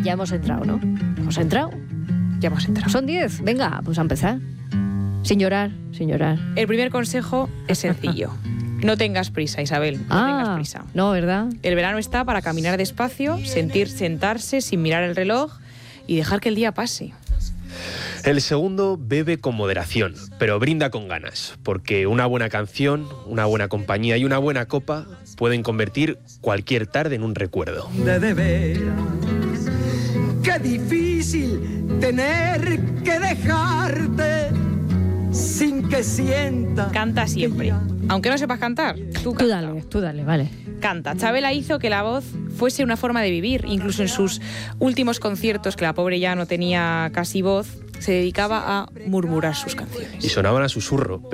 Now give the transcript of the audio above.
ya hemos entrado, ¿no? ¿Hemos entrado? Ya hemos entrado. Son 10. Venga, pues a empezar. Sin llorar, sin llorar. El primer consejo es sencillo. No tengas prisa, Isabel, no tengas prisa. No, ¿verdad? El verano está para caminar despacio, sentarse sin mirar el reloj y dejar que el día pase. El segundo, bebe con moderación, pero brinda con ganas, porque una buena canción, una buena compañía y una buena copa pueden convertir cualquier tarde en un recuerdo. De veras, qué difícil tener que dejarte sin que sienta. Canta siempre. Aunque no sepas cantar, tú canta. Tú dale, vale. Canta. Chabela hizo que la voz fuese una forma de vivir. Incluso en sus últimos conciertos, que la pobre ya no tenía casi voz, se dedicaba a murmurar sus canciones. Y sonaban a susurro.